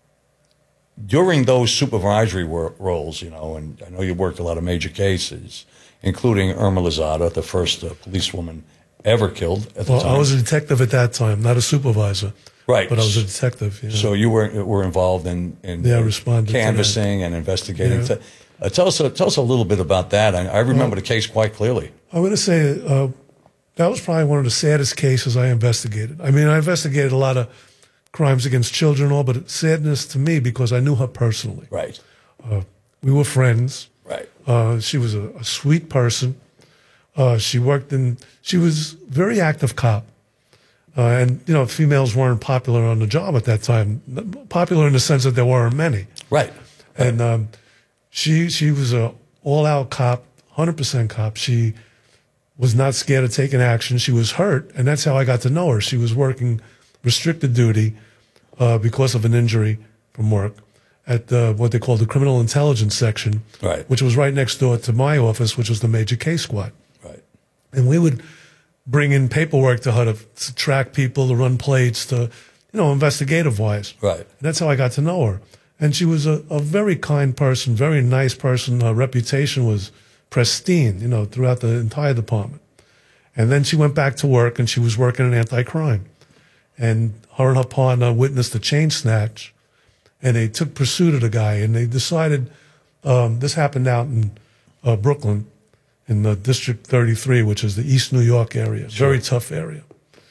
During those supervisory roles, and I know you worked a lot of major cases, including Irma Lozada, the first policewoman ever killed at the time. I was a detective at that time, not a supervisor. Right. But I was a detective. So you were involved in canvassing and investigating. Yeah. Tell us a little bit about that. I remember the case quite clearly. I'm going to say that was probably one of the saddest cases I investigated. I mean, I investigated a lot of crimes against children and all, but sadness to me because I knew her personally. Right. We were friends. Right. She was a sweet person. She was a very active cop. And, females weren't popular on the job at that time. Popular in the sense that there weren't many. Right. And she was a all-out cop, 100% cop. She was not scared of taking action. She was hurt, and that's how I got to know her. She was working restricted duty because of an injury from work at what they called the Criminal Intelligence Section, right, which was right next door to my office, which was the Major Case Squad. And we would bring in paperwork to her to track people, to run plates, to, investigative-wise. Right. And that's how I got to know her. And she was a very kind person, very nice person. Her reputation was pristine, throughout the entire department. And then she went back to work, and she was working in anti-crime. And her and her partner witnessed a chain snatch, and they took pursuit of the guy, and they decided, this happened out in Brooklyn, in the District 33, which is the East New York area, very tough area.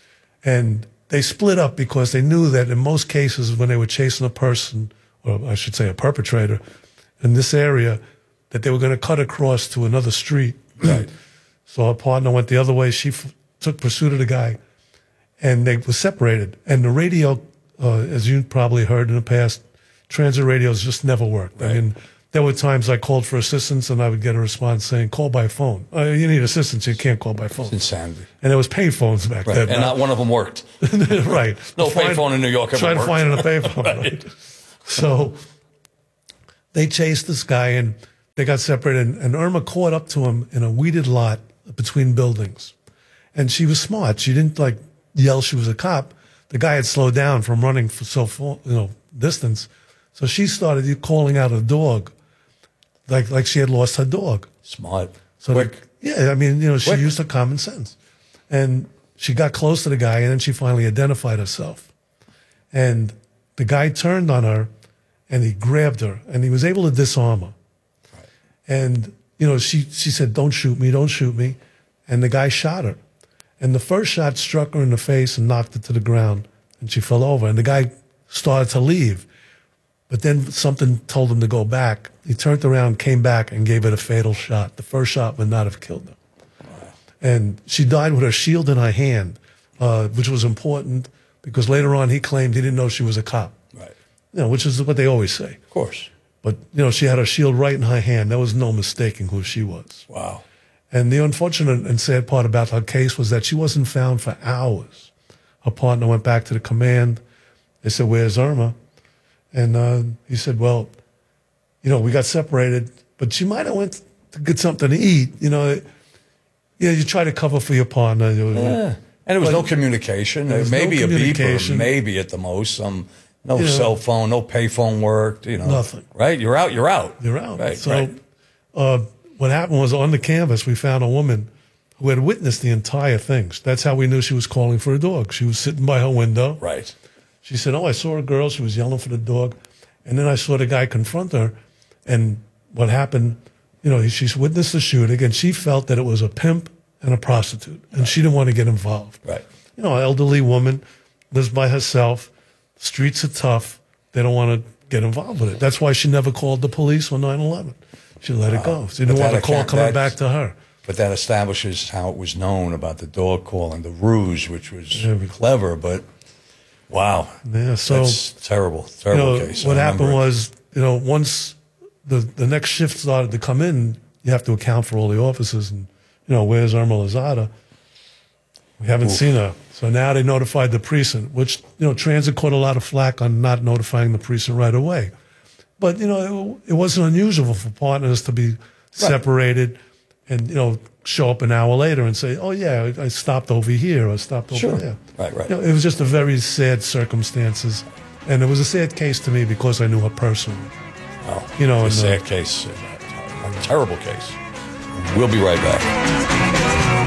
And they split up because they knew that in most cases when they were chasing a person, or I should say a perpetrator, in this area, that they were going to cut across to another street. Right. So her partner went the other way. She took pursuit of the guy, and they were separated. And the radio, as you probably heard in the past, transit radios just never worked. Right. I mean, there were times I called for assistance and I would get a response saying, call by phone. You need assistance, you can't call by phone. It's insanity. And there was pay phones back Right. then. And not one of them worked. Right. No payphone in New York ever Try to worked. find a payphone. Right. So they chased this guy and they got separated. And Irma caught up to him in a weeded lot between buildings. And she was smart. She didn't like yell she was a cop. The guy had slowed down from running for so far, distance. So she started calling out a dog, like she had lost her dog. Smart. So Quick. she Quick. used her common sense. And she got close to the guy, and then she finally identified herself. And the guy turned on her, and he grabbed her, and he was able to disarm her. Right. And, she said, don't shoot me, don't shoot me. And the guy shot her. And the first shot struck her in the face and knocked her to the ground, and she fell over. And the guy started to leave. But then something told him to go back. He turned around, came back, and gave it a fatal shot. The first shot would not have killed her. Wow. And she died with her shield in her hand, which was important because later on he claimed he didn't know she was a cop. Right. Which is what they always say. Of course. But, she had her shield right in her hand. There was no mistaking who she was. Wow. And the unfortunate and sad part about her case was that she wasn't found for hours. Her partner went back to the command. They said, where's Irma? And he said, well, we got separated, but she might have went to get something to eat. You try to cover for your partner. Yeah. And there was no communication. Maybe a beep or maybe at the most. No cell phone, no payphone worked. Nothing. Right? You're out. You're out. You're out. Right. So what happened was on the canvas, we found a woman who had witnessed the entire thing. That's how we knew she was calling for a dog. She was sitting by her window. Right. She said, I saw a girl. She was yelling for the dog. And then I saw the guy confront her. And what happened, she's witnessed the shooting, and she felt that it was a pimp and a prostitute. And she didn't want to get involved. Right. An elderly woman, lives by herself. The streets are tough. They don't want to get involved with it. That's why she never called the police on 9/11. She let it go. She didn't want the call coming back to her. But that establishes how it was known about the dog calling, the ruse, which was clever, but wow. Yeah, so that's terrible case. What happened was, once the next shift started to come in, you have to account for all the officers and, where's Irma Lozada? We haven't seen her. So now they notified the precinct, which, transit caught a lot of flack on not notifying the precinct right away. But, it wasn't unusual for partners to be separated and, show up an hour later and say, oh, yeah, I stopped over here or stopped over there. Right. It was just a very sad circumstances. And it was a sad case to me because I knew her personally. Oh, a sad case. A terrible case. We'll be right back.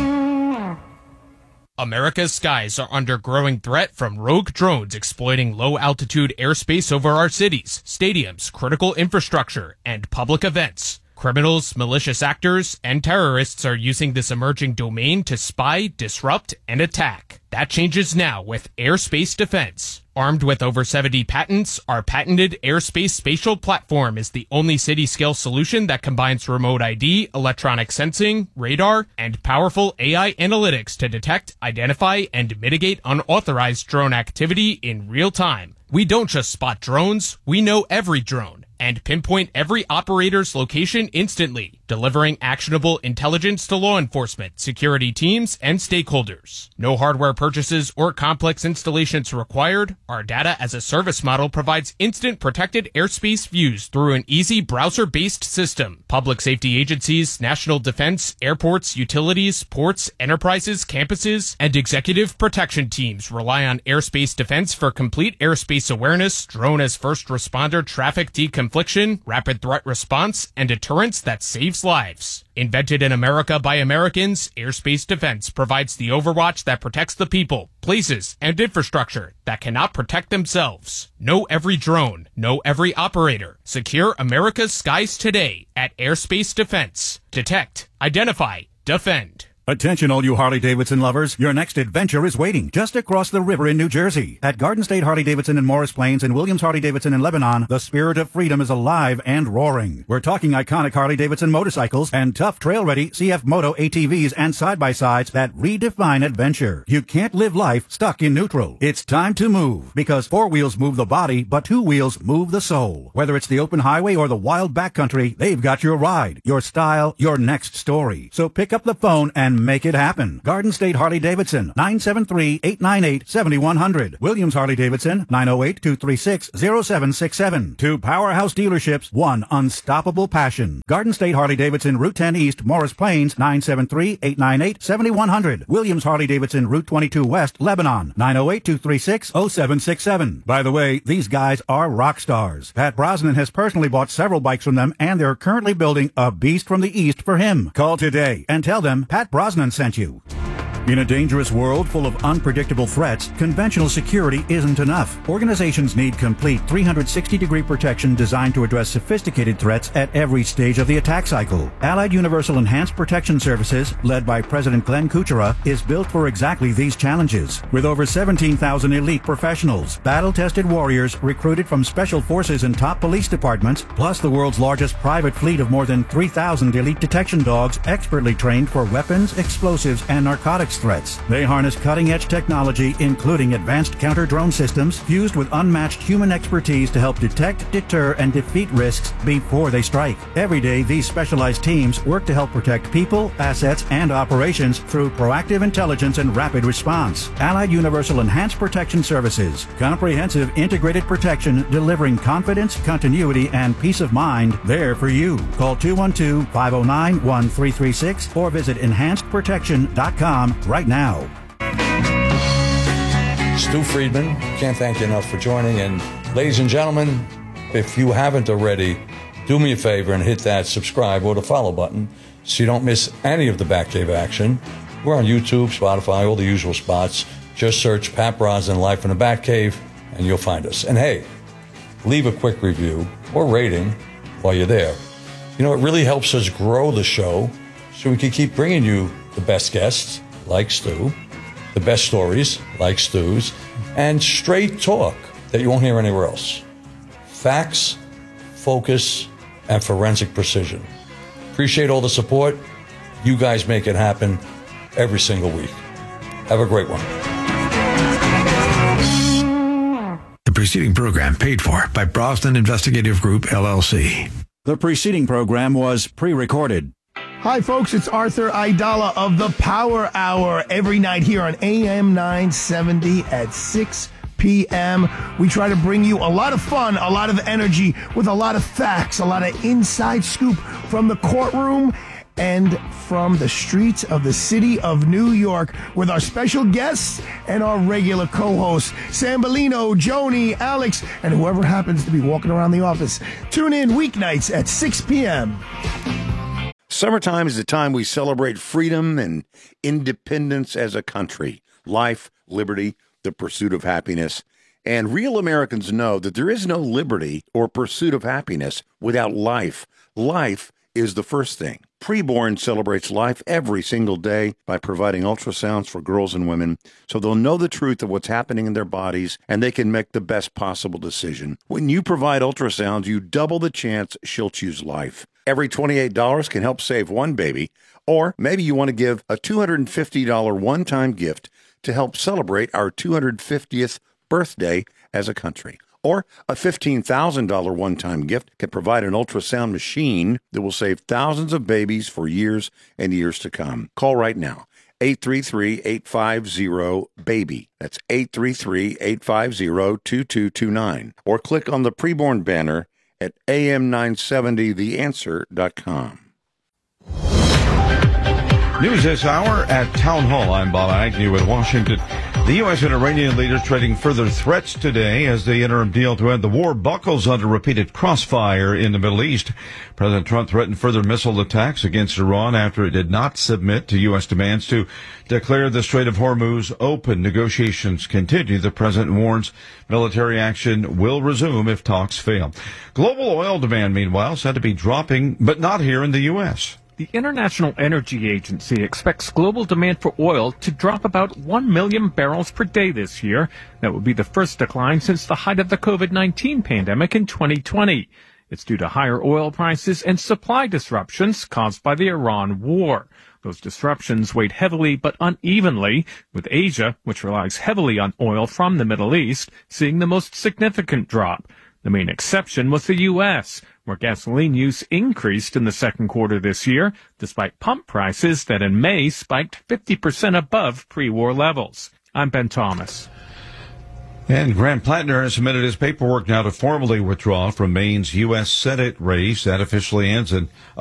America's skies are under growing threat from rogue drones exploiting low-altitude airspace over our cities, stadiums, critical infrastructure, and public events. Criminals, malicious actors, and terrorists are using this emerging domain to spy, disrupt, and attack. That changes now with Airspace Defense. Armed with over 70 patents, our patented airspace spatial platform is the only city-scale solution that combines remote ID, electronic sensing, radar, and powerful AI analytics to detect, identify, and mitigate unauthorized drone activity in real time. We don't just spot drones, we know every drone and pinpoint every operator's location instantly, delivering actionable intelligence to law enforcement, security teams, and stakeholders. No hardware purchases or complex installations required. Our data as a service model provides instant protected airspace views through an easy browser-based system. Public safety agencies, national defense, airports, utilities, ports, enterprises, campuses, and executive protection teams rely on Airspace Defense for complete airspace awareness, drone as first responder traffic deconfliction, rapid threat response, and deterrence that saves lives. Invented in America by Americans, Airspace Defense provides the overwatch that protects the people, places, and infrastructure that cannot protect themselves. Know every drone, know every operator. Secure America's skies today at Airspace Defense. Detect, identify, defend. Attention all you Harley-Davidson lovers, your next adventure is waiting just across the river in New Jersey. At Garden State Harley-Davidson in Morris Plains and Williams Harley-Davidson in Lebanon, the spirit of freedom is alive and roaring. We're talking iconic Harley-Davidson motorcycles and tough trail-ready CF Moto ATVs and side-by-sides that redefine adventure. You can't live life stuck in neutral. It's time to move, because four wheels move the body, but two wheels move the soul. Whether it's the open highway or the wild backcountry, they've got your ride, your style, your next story. So pick up the phone and make it happen. Garden State Harley-Davidson, 973-898-7100. Williams Harley-Davidson, 908-236-0767. Two powerhouse dealerships, one unstoppable passion. Garden State Harley-Davidson, Route 10 East, Morris Plains, 973-898-7100. Williams Harley-Davidson, Route 22 West, Lebanon, 908-236-0767. By the way, these guys are rock stars. Pat Brosnan has personally bought several bikes from them, and they're currently building a beast from the East for him. Call today and tell them Pat Brosnan sent you. In a dangerous world full of unpredictable threats, conventional security isn't enough. Organizations need complete 360-degree protection designed to address sophisticated threats at every stage of the attack cycle. Allied Universal Enhanced Protection Services, led by President Glenn Kuchera, is built for exactly these challenges. With over 17,000 elite professionals, battle-tested warriors recruited from special forces and top police departments, plus the world's largest private fleet of more than 3,000 elite detection dogs expertly trained for weapons, explosives, and narcotics threats. They harness cutting-edge technology, including advanced counter-drone systems fused with unmatched human expertise to help detect, deter, and defeat risks before they strike. Every day, these specialized teams work to help protect people, assets, and operations through proactive intelligence and rapid response. Allied Universal Enhanced Protection Services. Comprehensive integrated protection delivering confidence, continuity, and peace of mind there for you. Call 212-509-1336 or visit enhancedprotection.com right now. Stu Friedman, can't thank you enough for joining. And ladies and gentlemen, if you haven't already, do me a favor and hit that subscribe or the follow button so you don't miss any of the Batcave action. We're on YouTube, Spotify, all the usual spots. Just search Pat Brosnan Life in the Batcave and you'll find us. And hey, leave a quick review or rating while you're there. You know, it really helps us grow the show so we can keep bringing you the best guests, like Stu, the best stories, like Stu's, and straight talk that you won't hear anywhere else. Facts, focus, and forensic precision. Appreciate all the support. You guys make it happen every single week. Have a great one. The preceding program paid for by Brosnan Investigative Group, LLC. The preceding program was pre-recorded. Hi, folks. It's Arthur Aidala of the Power Hour every night here on AM 970 at 6 p.m. We try to bring you a lot of fun, a lot of energy with a lot of facts, a lot of inside scoop from the courtroom and from the streets of the city of New York with our special guests and our regular co-hosts, Sam Bellino, Joni, Alex, and whoever happens to be walking around the office. Tune in weeknights at 6 p.m. Summertime is the time we celebrate freedom and independence as a country, life, liberty, the pursuit of happiness. And real Americans know that there is no liberty or pursuit of happiness without life. Life is the first thing. Preborn celebrates life every single day by providing ultrasounds for girls and women so they'll know the truth of what's happening in their bodies and they can make the best possible decision. When you provide ultrasounds, you double the chance she'll choose life. Every $28 can help save one baby, or maybe you want to give a $250 one-time gift to help celebrate our 250th birthday as a country. Or a $15,000 one-time gift can provide an ultrasound machine that will save thousands of babies for years and years to come. Call right now. 833-850-BABY. That's 833-850-2229. Or click on the preborn banner at am970theanswer.com. News this hour at Town Hall. I'm Bob Agnew with Washington. The U.S. and Iranian leaders trading further threats today as the interim deal to end the war buckles under repeated crossfire in the Middle East. President Trump threatened further missile attacks against Iran after it did not submit to U.S. demands to declare the Strait of Hormuz open. Negotiations continue. The president warns military action will resume if talks fail. Global oil demand, meanwhile, said to be dropping, but not here in the U.S. The International Energy Agency expects global demand for oil to drop about 1 million barrels per day this year. That would be the first decline since the height of the COVID-19 pandemic in 2020. It's due to higher oil prices and supply disruptions caused by the Iran war. Those disruptions weighed heavily but unevenly, with Asia, which relies heavily on oil from the Middle East, seeing the most significant drop. The main exception was the U.S., where gasoline use increased in the second quarter this year, despite pump prices that in May spiked 50% above pre-war levels. I'm Ben Thomas. And Grant Plattner has submitted his paperwork now to formally withdraw from Maine's U.S. Senate race. That officially ends in